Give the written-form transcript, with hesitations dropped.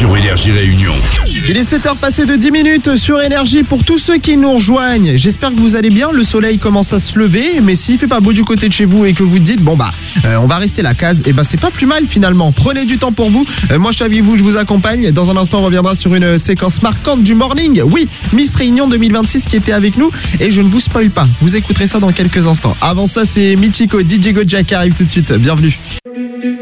sur Énergie Réunion. Il est 7h passé de 10 minutes sur Énergie pour tous ceux qui nous rejoignent. J'espère que vous allez bien, le soleil commence à se lever, mais s'il fait pas beau du côté de chez vous et que vous dites, on va rester la case, c'est pas plus mal finalement. Prenez du temps pour vous. Moi je suis avec vous, je vous accompagne. Dans un instant on reviendra sur une séquence marquante du morning. Oui, Miss Réunion 2026 qui était avec nous et je ne vous spoil pas. Vous écouterez ça dans quelques instants. Avant ça c'est Michiko, DJ Gojja qui arrive tout de suite. Bienvenue.